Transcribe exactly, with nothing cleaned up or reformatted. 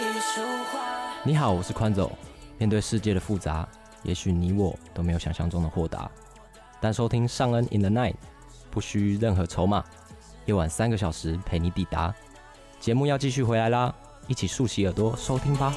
你好，我是宽走。面对世界的复杂，也许你我都没有想象中的豁达。但收听尚恩 in the night， 不需任何筹码，夜晚三个小时陪你抵达。节目要继续回来啦，一起竖起耳朵收听吧。